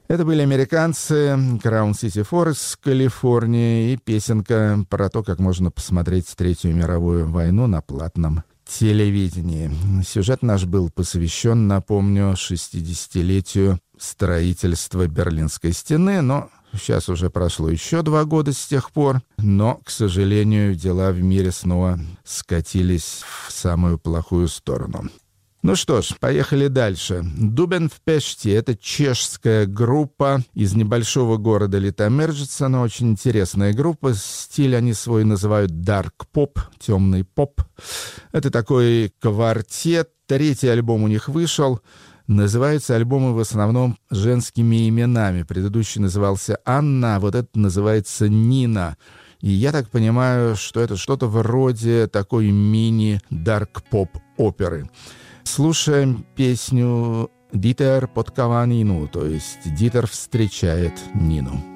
Это были американцы, Crown City Forest, Калифорния, и песенка про то, как можно посмотреть Третью мировую войну на платном телевидении. Сюжет наш был посвящен, напомню, 60-летию строительства Берлинской стены, но сейчас уже прошло еще 2 года с тех пор, но, к сожалению, дела в мире снова скатились в самую плохую сторону. Ну что ж, поехали дальше. Дубен в Пеште — это чешская группа из небольшого города Литомержица, но очень интересная группа. Стиль они свой называют dark pop, темный поп. Это такой квартет. 3-й альбом у них вышел. Называются альбомы в основном женскими именами. Предыдущий назывался Анна, а вот этот называется Нина. И я так понимаю, что это что-то вроде такой мини-дарк-поп оперы. Слушаем песню «Дитер подкава Нину», то есть «Дитер встречает Нину».